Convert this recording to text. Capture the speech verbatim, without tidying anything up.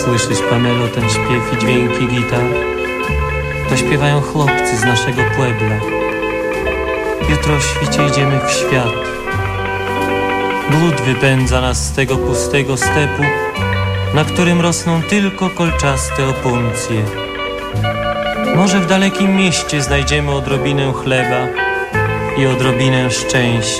Słyszysz, Pamelo, ten śpiew i dźwięki gitar? To śpiewają chłopcy z naszego puebla. Jutro o świcie idziemy w świat. Głód wypędza nas z tego pustego stepu, na którym rosną tylko kolczaste opuncje. Może w dalekim mieście znajdziemy odrobinę chleba i odrobinę szczęścia.